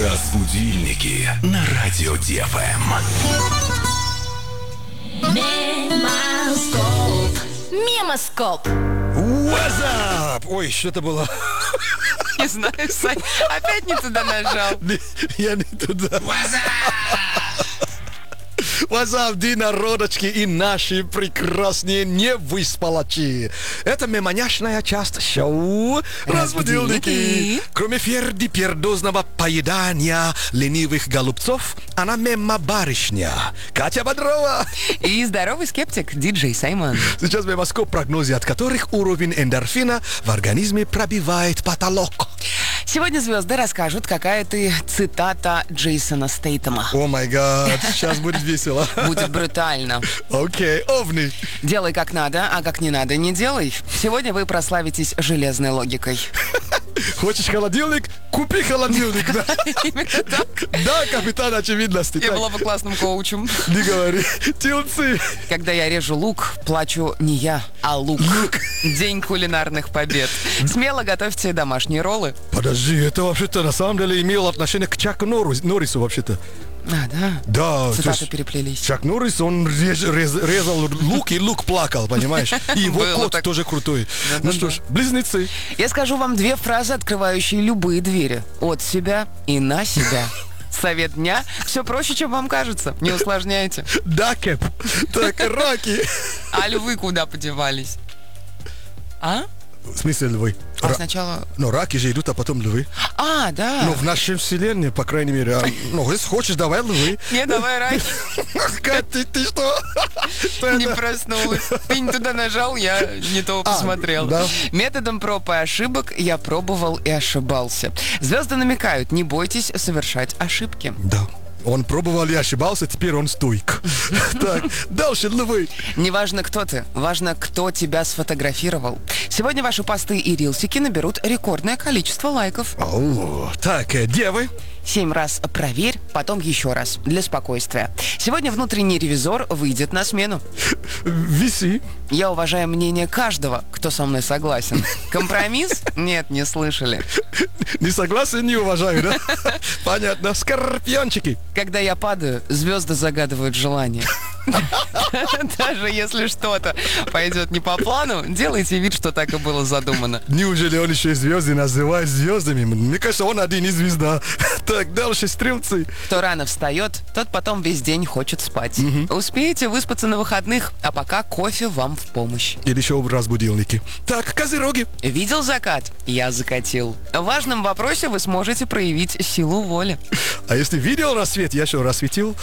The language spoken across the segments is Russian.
Разбудильники на радио ДФМ. Мемоскоп. What's up? Ой, что это было? Не знаю, Сань, опять не туда нажал. Я не туда. What's up, народочки и наши прекрасные невыспалачи. Это мемоняшная часть шоу «Разбудильники». Кроме фердипердозного поедания ленивых голубцов, она мема-барышня Катя Бодрова. И здоровый скептик диджей Саймон. Сейчас мемоскоп, прогнозы от которых уровень эндорфина в организме пробивает потолок. Сегодня звезды расскажут, какая ты цитата Джейсона Стейтема. О май гад, сейчас будет весело. Будет брутально. Окей, овны. Делай как надо, а как не надо не делай. Сегодня вы прославитесь железной логикой. Хочешь холодильник? Купи холодильник. Да, Именно так. да, капитан очевидности. Я Так, была бы классным коучем. не говори. Тилцы. Когда я режу лук, плачу не я, а лук. День кулинарных побед. Смело готовьте домашние роллы. Подожди, это вообще-то на самом деле имело отношение к Чаку Норрису вообще-то. А, да? Да, то Цитаты есть переплелись. Чак Норрис, он резал лук, и лук плакал, понимаешь? И его Было кот так. тоже крутой. Ну что ж, близнецы. Я скажу вам две фразы, открывающие любые двери. От себя и на себя. Совет дня. Все проще, чем вам кажется. Не усложняйте. Да, Кэп. Так, раки. А львы куда подевались? А? В смысле львы? А сначала... Ну, раки же идут, а потом львы. А, да. Ну, в нашей вселенной, по крайней мере. Ну, если хочешь, давай львы. Не, давай раки. Кать, ты что? Что Не это? проснулась. Ты не туда нажал, я не то посмотрел. да. Методом проб и ошибок я пробовал и ошибался. Звезды намекают, не бойтесь совершать ошибки. Да. Он пробовал и ошибался, теперь он стойк. Так, дальше львы. Неважно, кто ты, важно, кто тебя сфотографировал. Сегодня ваши посты и рилсики наберут рекордное количество лайков. О, так, девы. 7 раз проверь, потом еще раз, для спокойствия. Сегодня внутренний ревизор выйдет на смену. Виси. Я уважаю мнение каждого, кто со мной согласен. Компромисс? Нет, не слышали. Не согласен, не уважаю, да? Понятно. Скорпиончики. Когда я падаю, звезды загадывают желание. Даже если что-то пойдет не по плану, делайте вид, что так и было задумано. Неужели он еще и звезды называет звездами? Мне кажется, он один и звезда. Так, дальше стрелцы. Кто рано встает, тот потом весь день хочет спать. Успеете выспаться на выходных, а пока кофе вам в помощь. Или еще разбудильники. Так, козероги. Видел закат? Я закатил. В важном вопросе вы сможете проявить силу воли. А если видел рассвет, я что, рассветил?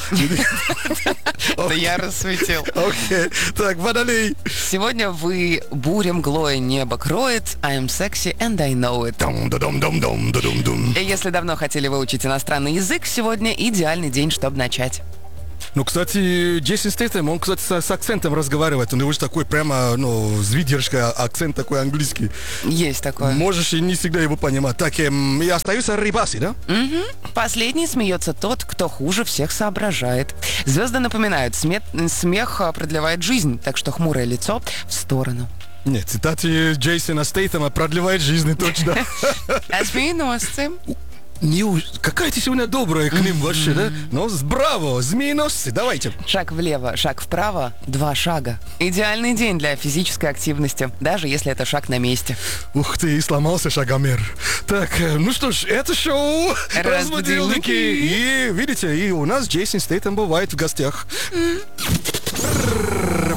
Это я рассветил. Окей. Так, водолей. Сегодня вы буря мглой небо кроет. I'm sexy and I know it. Дум-да-дум-дум-дум-дум-дум. И если давно хотели выучить иностранный язык, сегодня идеальный день, чтобы начать. Ну, кстати, Джейсон Стейтем, он, кстати, с акцентом разговаривает. У него же такой прямо, с выдержкой акцент такой английский. Есть такое. Можешь и не всегда его понимать. Так, и остаются рыбасы, да? Последний смеется тот, кто хуже всех соображает. Звезды напоминают, смех продлевает жизнь, так что хмурое лицо в сторону. Нет, цитаты Джейсона Стейтема продлевает жизнь, точно. А змееносцы? Какая ты сегодня добрая к ним вообще, да? Ну, браво, змееносцы, давайте. Шаг влево, шаг вправо, 2 шага. Идеальный день для физической активности, даже если это шаг на месте. Ух ты, и сломался шагомер. Так, ну что ж, это шоу Разбудильники. И, видите, и у нас Джейсон Стейтем бывает в гостях.